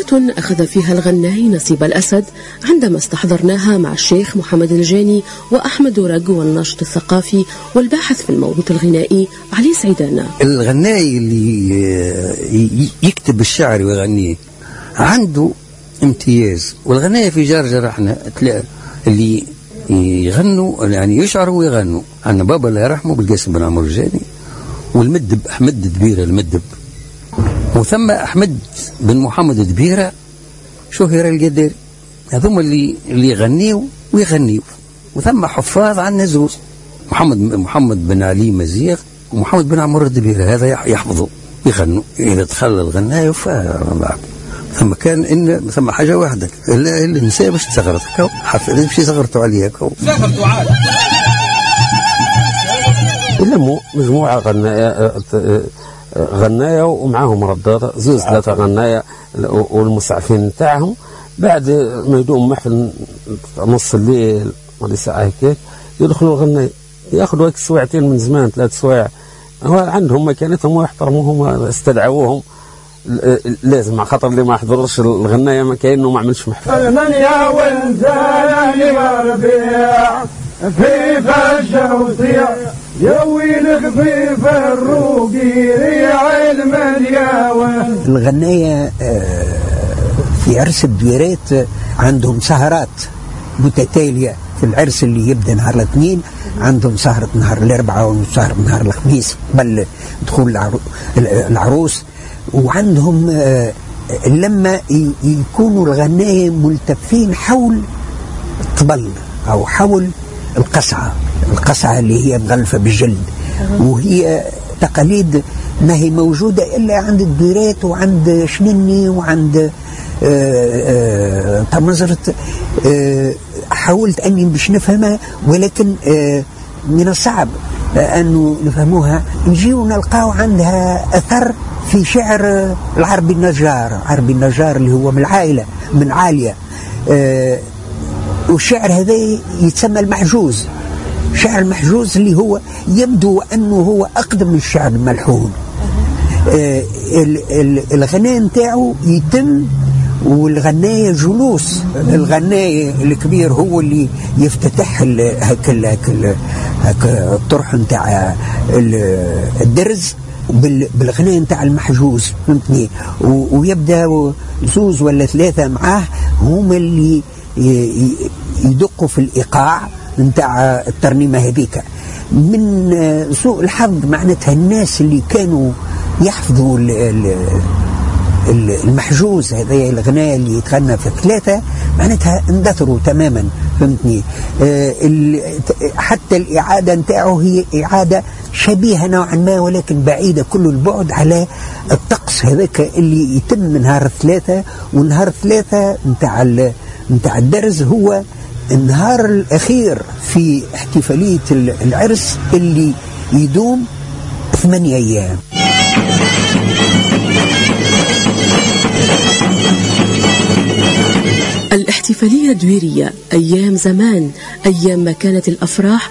ليلة أخذ فيها الغناي نصيب الأسد عندما استحضرناها مع الشيخ محمد الجاني وأحمد رق والناشط الثقافي والباحث في الموروث الغنائي علي سعيدان. الغناي اللي يكتب الشعر ويغنيه عنده امتياز، والغناية في جرجر احنا اللي يغنوا يعني يشعروا ويغنوا. عندنا بابا الله يرحمه بالقاسم بن عمرو الجاني، والمدب أحمد دبيرة المدب، وثم أحمد بن محمد دبيرة شهير القديري. هذوما اللي يغنيوا ويغنيوا. وثم حفاظ عن نزوز، محمد بن علي مزيغ ومحمد بن عمرو الدبيرة، هذا يحفظوا يغنوا. إذا دخل الغناية ثم كان إن ثم حاجة واحدة النساء باش تصغرت حفلة باش يصغرتوا عليها صغرتوا عاد. لموا مجموعة غناية ومعاهم ردات زوز ثلاثة غناية والمسعفين نتاعهم. بعد ما يدوم محفل نص الليل ولا ساعة هيك يدخلوا الغناية ياخذوا هيك سواعتين من زمان 3 سواع. هو عندهم مكانتهم ويحترموهم، استدعوهم لازم على خاطر اللي ما حضرش الغناية ما كأنه ما عملش محفل. المنيا والزاني والربيع في فجة وصيع يا ويل خفيف الروقي ريع المنيا. الغناية في عرس الدويرات عندهم سهرات متتالية. في العرس اللي يبدأ نهار الاثنين عندهم سهرة نهار الأربعاء وسهرة نهار الخميس قبل دخول العروس. وعندهم لما يكونوا الغناية ملتفين حول الطبل أو حول القصعة اللي هي مغلفة بالجلد، وهي تقاليد ما هي موجودة إلا عند الدويرات وعند شنني وعند طمزرت. حاولت أني باش نفهمها ولكن من الصعب أنه نفهموها. نجيو نلقاو عندها أثر في شعر العربي النجار اللي هو من العائلة من عالية. والشعر هذا يتسمى المحجوز. شعر المحجوز اللي هو يبدو أنه هو أقدم من الشعر الملحون. الغناء نتاعو يتم والغناية جلوس. الغناية الكبير هو اللي يفتتح هك الطرح نتاع الدرز بالغناء نتاع المحجوز، فهمتني. ويبدا 2 ولا 3 معاه هما اللي يدقوا في الإيقاع نتاع الترنيمة هذيك. من سوء الحظ معناتها الناس اللي كانوا يحفظوا المحجوز هذا الغناء اللي يتغنى في 3 معناتها اندثروا تماما، فهمتني. حتى الإعادة نتاعه هي إعادة شبيهة نوعا ما ولكن بعيدة كل البعد على الطقس هذاك اللي يتم نهار 3. ونهار 3 نتاع الدرز هو النهار الأخير في احتفالية العرس اللي يدوم 8 أيام. الاحتفالية دويرية أيام زمان، أيام ما كانت الأفراح